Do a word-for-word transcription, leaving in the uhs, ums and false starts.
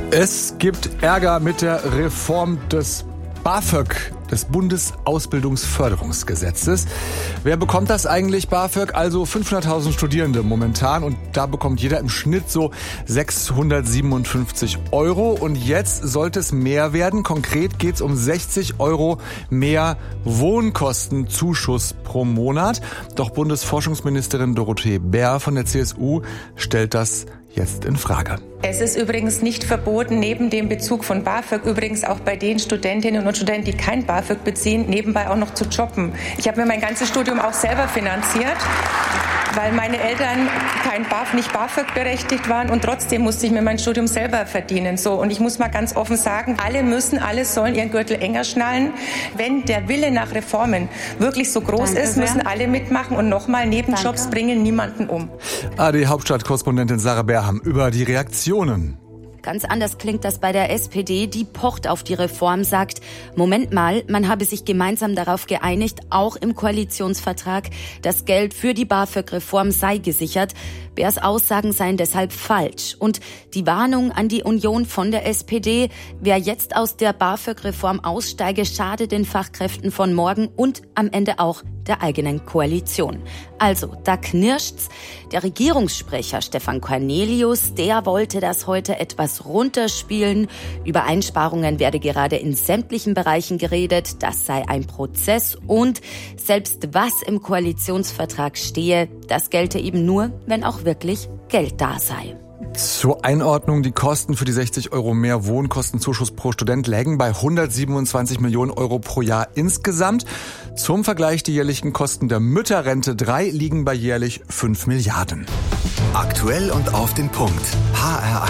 Es gibt Ärger mit der Reform des BAföG, des Bundesausbildungsförderungsgesetzes. Wer bekommt das eigentlich, BAföG? Also fünfhunderttausend Studierende momentan, und da bekommt jeder im Schnitt so sechshundertsiebenundfünfzig Euro. Und jetzt sollte es mehr werden. Konkret geht es um sechzig Euro mehr Wohnkostenzuschuss pro Monat. Doch Bundesforschungsministerin Dorothee Bär von der C S U stellt das jetzt in Frage. Es ist übrigens nicht verboten, neben dem Bezug von BAföG, übrigens auch bei den Studentinnen und Studenten, die kein BAföG beziehen, nebenbei auch noch zu jobben. Ich habe mir mein ganzes Studium auch selber finanziert, weil meine Eltern kein BAföG, nicht BAföG berechtigt waren, und trotzdem musste ich mir mein Studium selber verdienen. So, und ich muss mal ganz offen sagen, alle müssen, alle sollen ihren Gürtel enger schnallen. Wenn der Wille nach Reformen wirklich so groß Danke ist, sehr. müssen alle mitmachen, und nochmal, Nebenjobs Danke. bringen niemanden um. A D Hauptstadtkorrespondentin Sarah Berham über die Reaktionen. Ganz anders klingt das bei der S P D, die pocht auf die Reform, sagt, Moment mal, man habe sich gemeinsam darauf geeinigt, auch im Koalitionsvertrag, das Geld für die BAföG-Reform sei gesichert. Bärs Aussagen seien deshalb falsch. Und die Warnung an die Union von der S P D, wer jetzt aus der BAföG-Reform aussteige, schade den Fachkräften von morgen und am Ende auch der eigenen Koalition. Also, da knirscht's. Der Regierungssprecher Stefan Cornelius, der wollte das heute etwas runterspielen. Über Einsparungen werde gerade in sämtlichen Bereichen geredet. Das sei ein Prozess, und selbst was im Koalitionsvertrag stehe, das gelte eben nur, wenn auch wirklich Geld da sei. Zur Einordnung, die Kosten für die sechzig Euro mehr Wohnkostenzuschuss pro Student lägen bei hundertsiebenundzwanzig Millionen Euro pro Jahr insgesamt. Zum Vergleich, die jährlichen Kosten der Mütterrente drei liegen bei jährlich fünf Milliarden. Aktuell und auf den Punkt. H R